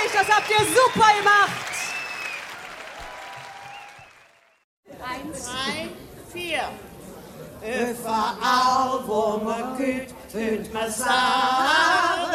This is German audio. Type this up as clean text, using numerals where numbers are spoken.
euch, das habt ihr super gemacht. 1, 3, 4. Überall, wo man geht, hört man sagen,